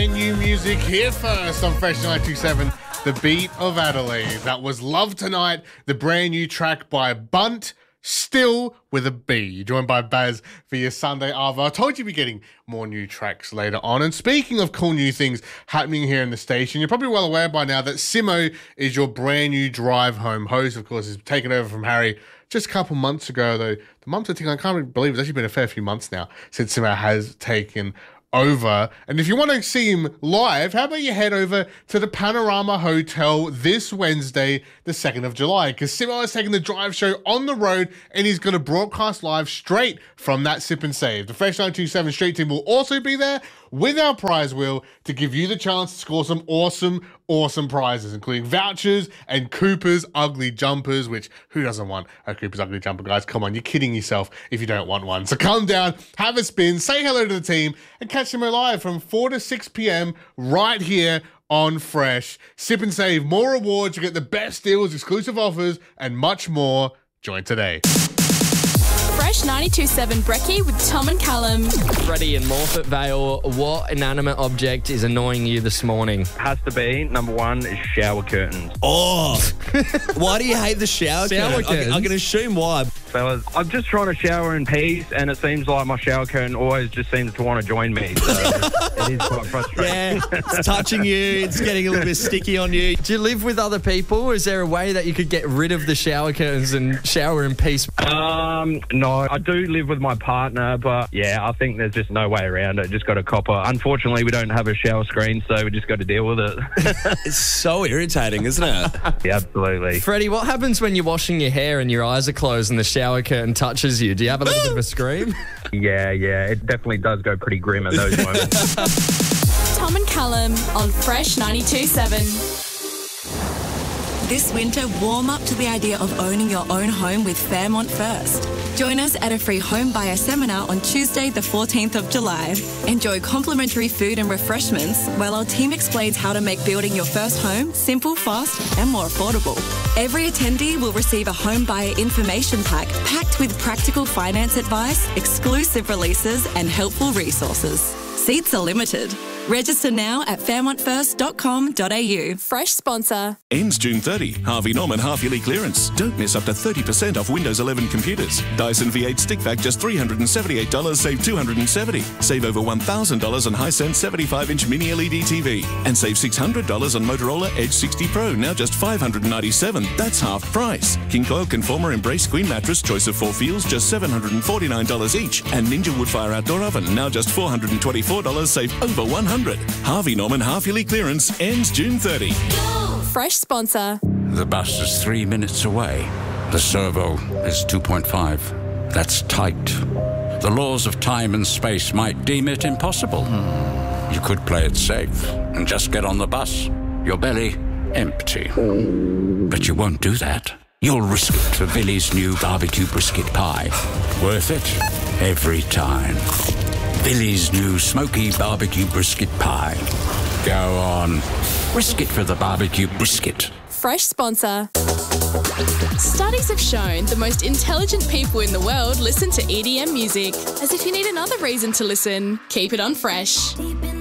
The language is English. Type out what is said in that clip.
brand new music here first on Fresh 927, The Beat of Adelaide. That was Love Tonight, the brand new track by Bunt, still with a B. Joined by Baz for your Sunday Arvo. I told you we'd be getting more new tracks later on. And speaking of cool new things happening here in the station, you're probably well aware by now that Simo is your brand new drive home host. Of course, he's taken over from Harry just a couple months ago, though. The months I think, I can't really believe it's actually been a fair few months now since Simo has taken over. And if you want to see him live, how about you head over to the Panorama Hotel this Wednesday, the 2nd of July, because Simo is taking the drive show on the road and he's going to broadcast live straight from that Sip and Save. The Fresh 927 Street Team will also be there with our prize wheel to give you the chance to score some awesome prizes, including vouchers and Cooper's Ugly Jumpers, which who doesn't want a Cooper's Ugly Jumper, guys? Come on, you're kidding yourself if you don't want one. So come down, have a spin, say hello to the team, and catch them live from 4 to 6 p.m. right here on Fresh. Sip and Save, more rewards, you get the best deals, exclusive offers, and much more. Join today. Fresh 92.7 Brekkie with Tom and Callum. Freddie in Morphett Vale, what inanimate object is annoying you this morning? Has to be, number one, is shower curtains. Oh, why do you hate the shower curtain? I can assume why. Fellas, I'm just trying to shower in peace, and it seems like my shower curtain always just seems to want to join me. So it is quite frustrating. Yeah, it's touching you. It's getting a little bit sticky on you. Do you live with other people? Is there a way that you could get rid of the shower curtains and shower in peace? No, I do live with my partner, but yeah, I think there's just no way around it. Just got a copper. Unfortunately, we don't have a shower screen, so we just got to deal with it. It's so irritating, isn't it? Yeah, absolutely. Freddie, what happens when you're washing your hair and your eyes are closed and the shower curtain touches you? Do you have a little bit of a scream? Yeah, it definitely does go pretty grim at those moments. Tom and Callum on Fresh 92.7. This winter, warm up to the idea of owning your own home with Fairmont First. Join us at a free home buyer seminar on Tuesday, the 14th of July. Enjoy complimentary food and refreshments while our team explains how to make building your first home simple, fast, and more affordable. Every attendee will receive a home buyer information pack packed with practical finance advice, exclusive releases, and helpful resources. Seats are limited. Register now at fairmontfirst.com.au. Fresh sponsor. Ends June 30. Harvey Norman half-yearly clearance. Don't miss up to 30% off Windows 11 computers. Dyson V8 stick vac just $378, save $270. Save over $1,000 on Hisense 75-inch mini LED TV. And save $600 on Motorola Edge 60 Pro, now just $597. That's half price. King Coil Conformer Embrace Queen Mattress, choice of 4 feels, just $749 each. And Ninja Woodfire Outdoor Oven, now just $424, save over $100. Harvey Norman half-yearly clearance ends June 30. Fresh sponsor. The bus is 3 minutes away. The servo is 2.5. That's tight. The laws of time and space might deem it impossible. You could play it safe and just get on the bus. Your belly empty. But you won't do that. You'll risk it for Billy's new barbecue brisket pie. Worth it every time. Billy's new smoky barbecue brisket pie. Go on, risk it for the barbecue brisket. Fresh sponsor. Studies have shown the most intelligent people in the world listen to EDM music. As if you need another reason to listen, keep it on Fresh.